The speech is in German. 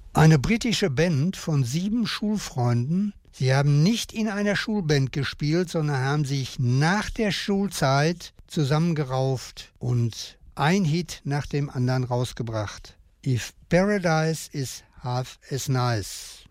Eine britische Band von 7 Schulfreunden. Sie haben nicht in einer Schulband gespielt, sondern haben sich nach der Schulzeit zusammengerauft und ein Hit nach dem anderen rausgebracht. If Paradise is Half as Nice.